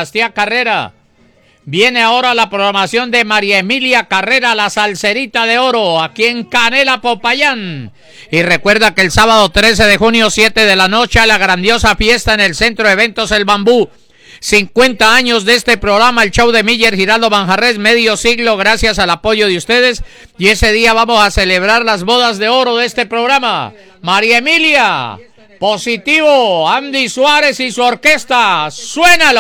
Dinastía Carrera. Viene ahora la programación de María Emilia Carrera, la salserita de oro, aquí en Canela, Popayán. Y recuerda que el sábado 13 de junio, 7 de la noche, la grandiosa fiesta en el Centro de Eventos El Bambú. 50 años de este programa, el show de Miller Giraldo Manjarres, medio siglo, gracias al apoyo de ustedes. Y ese día vamos a celebrar las bodas de oro de este programa. María Emilia, positivo, Andy Suárez y su orquesta, suénalo.